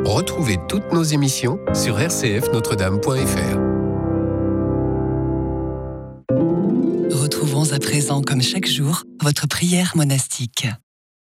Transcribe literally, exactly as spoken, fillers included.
Retrouvez toutes nos émissions sur r c f notre dame point f r. Retrouvons à présent, comme chaque jour, votre prière monastique.